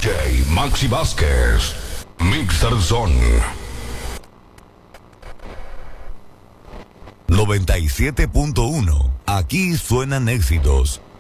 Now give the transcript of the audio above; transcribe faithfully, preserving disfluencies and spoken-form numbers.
J Maxi Vázquez, Mixer Zone. noventa y siete punto uno. Aquí suenan éxitos.